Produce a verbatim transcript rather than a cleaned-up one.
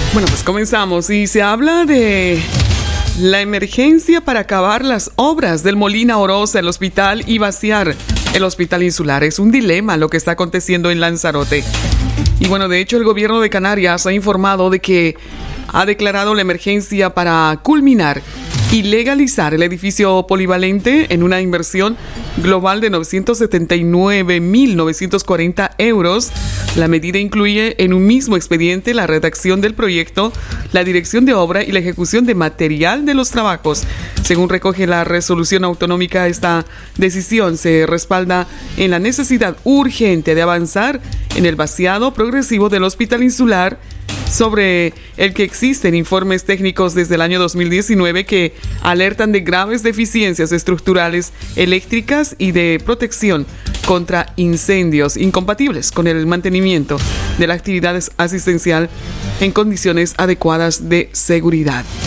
Bueno, pues comenzamos y se habla de la emergencia para acabar las obras del Molina Oroza, el hospital, y vaciar el hospital insular. Es un dilema lo que está aconteciendo en Lanzarote. Y bueno, de hecho el gobierno de Canarias ha informado de que ha declarado la emergencia para culminar y legalizar el edificio polivalente en una inversión global de novecientos setenta y nueve mil novecientos cuarenta euros. La medida incluye en un mismo expediente la redacción del proyecto, la dirección de obra y la ejecución de material de los trabajos. Según recoge la resolución autonómica, esta decisión se respalda en la necesidad urgente de avanzar en el vaciado progresivo del hospital insular, sobre el que existen informes técnicos desde el año dos mil diecinueve que alertan de graves deficiencias estructurales, eléctricas y de protección contra incendios incompatibles con el mantenimiento de la actividad asistencial en condiciones adecuadas de seguridad.